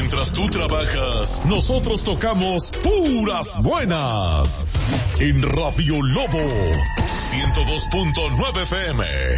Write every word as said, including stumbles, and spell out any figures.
Mientras tú trabajas, nosotros tocamos puras buenas. En Radio Lobo, ciento dos punto nueve F M.